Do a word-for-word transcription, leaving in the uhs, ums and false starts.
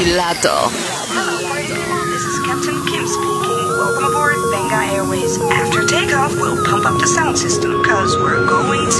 lato. Hello, this is Captain Kim speaking. Welcome aboard Benga Airways. After takeoff, we'll pump up the sound system, cause we're going